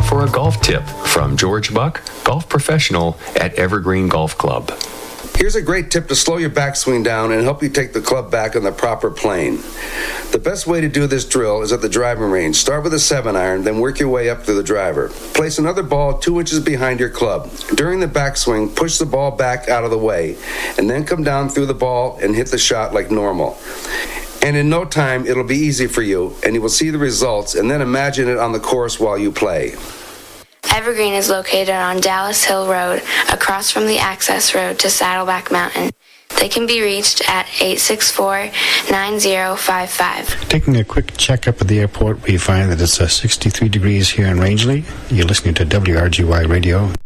for a golf tip from George Buck, golf professional at Evergreen Golf Club. Here's a great tip to slow your backswing down and help you take the club back on the proper plane. The best way to do this drill is at the driving range. Start with a 7-iron, then work your way up to the driver. Place another ball 2 inches behind your club. During the backswing, push the ball back out of the way, and then come down through the ball and hit the shot like normal. And in no time, it'll be easy for you, and you will see the results, and then imagine it on the course while you play. Evergreen is located on Dallas Hill Road, across from the access road to Saddleback Mountain. They can be reached at 864-9055. Taking a quick checkup at the airport, we find that it's 63 degrees here in Rangeley. You're listening to WRGY Radio.